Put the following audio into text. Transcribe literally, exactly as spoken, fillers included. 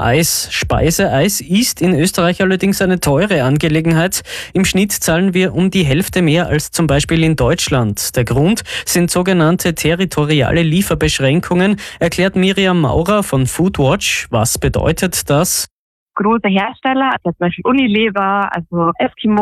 Eis. Speiseeis ist in Österreich allerdings eine teure Angelegenheit. Im Schnitt zahlen wir um die Hälfte mehr als zum Beispiel in Deutschland. Der Grund sind sogenannte territoriale Lieferbeschränkungen, erklärt Miriam Maurer von Foodwatch. Was bedeutet das? Große Hersteller, also zum Beispiel Unilever, also Eskimo